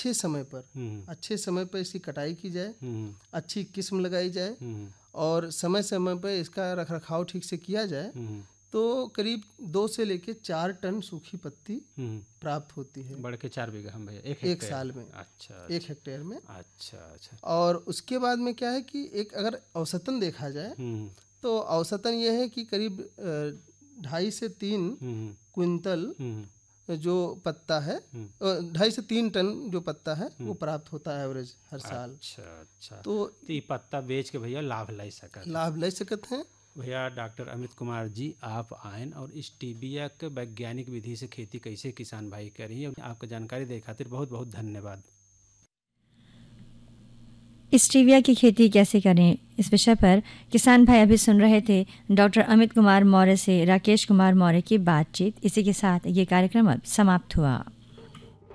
अच्छे समय पर इसकी कटाई की जाए, अच्छी किस्म लगाई जाए और समय समय पर इसका रखरखाव ठीक से किया जाए तो करीब 2 से लेकर 4 टन सूखी पत्ती प्राप्त होती है। बढ़ के 4 बीघा हम भैया एक साल में। अच्छा, 1 हेक्टेयर में। अच्छा। और उसके बाद में क्या है कि एक अगर औसतन देखा जाए तो औसतन ये है कि करीब 2.5 से 3 क्विंटल जो पत्ता है, 2.5 से 3 टन जो पत्ता है वो प्राप्त होता है एवरेज हर साल। अच्छा। तो ये पत्ता बेच के भैया लाभ ले सकते हैं भैया। डॉक्टर अमित कुमार जी आप आएँ और स्टीबिया के वैज्ञानिक विधि से खेती कैसे किसान भाई करी, आपका जानकारी दे खातिर बहुत बहुत धन्यवाद। स्टीविया की खेती कैसे करें इस विषय पर किसान भाई अभी सुन रहे थे डॉक्टर अमित कुमार मौर्य से राकेश कुमार मौर्य की बातचीत। इसी के साथ ये कार्यक्रम अब समाप्त हुआ।